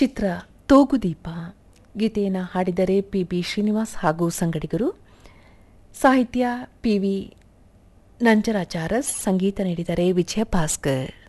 ಚಿತ್ರ ತೂಗುದೀಪ. ಗೀತೆಯನ್ನು ಹಾಡಿದರೆ ಪಿ.ಬಿ. ಶ್ರೀನಿವಾಸ್ ಹಾಗೂ ಸಂಗಡಿಗರು. ಸಾಹಿತ್ಯ ಪಿ.ವಿ. ನಂಜರಾಚಾರ್ಯಸ್. ಸಂಗೀತ ನೀಡಿದರೆ ವಿಜಯ ಭಾಸ್ಕರ್.